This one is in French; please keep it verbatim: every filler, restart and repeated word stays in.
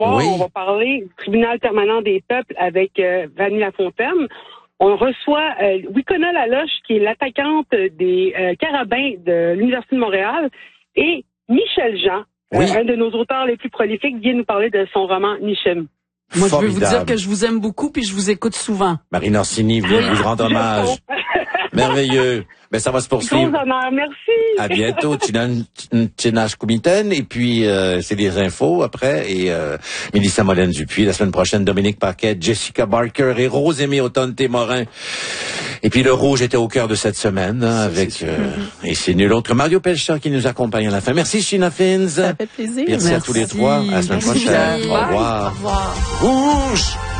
soir, Oui. on va parler du tribunal permanent des peuples avec euh, Vanny Lafontaine. On reçoit euh, Wicona Laloche, qui est l'attaquante des euh, Carabins de l'Université de Montréal, et Michel Jean, Oui. euh, un de nos auteurs les plus prolifiques, vient nous parler de son roman Nichem. Moi, je veux vous dire Formidable. que je vous aime beaucoup puis je vous écoute souvent. Marie Orsini vient vous rendre hommage. Merveilleux. Ben, ça va se Gros poursuivre. honneur, merci. À bientôt, Tinache Koumiten. Et puis, euh, c'est des infos après. Et euh, Mélissa Molène-Dupuis. La semaine prochaine, Dominique Paquet, Jessica Barker et Rose-Aimée Automne-Témorin. Et puis, le rouge était au cœur de cette semaine, hein, avec... Euh, et c'est nul autre. Mario Pelcha qui nous accompagne à la fin. Merci, Sheena Fins. Ça fait plaisir. Merci, à tous les trois. À la semaine Merci, prochaine. Pierre. Au revoir. Au revoir. Rouge!